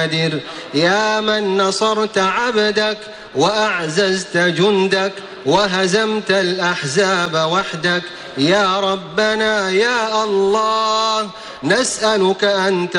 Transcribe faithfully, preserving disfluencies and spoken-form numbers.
يا من نصرت عبدك وأعززت جندك وهزمت الأحزاب وحدك، يا ربنا يا الله نسألك أن